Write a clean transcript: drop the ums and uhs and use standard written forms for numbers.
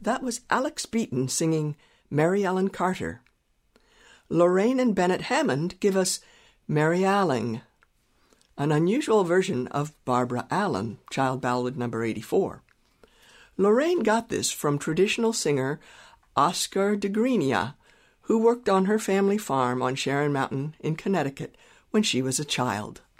That was Alex Beaton singing Mary Ellen Carter. Lorraine and Bennett Hammond give us Mary Alling, an unusual version of Barbara Allen, Child Ballad number 84. Lorraine got this from traditional singer Oscar de Grenia, who worked on her family farm on Sharon Mountain in Connecticut when she was a child.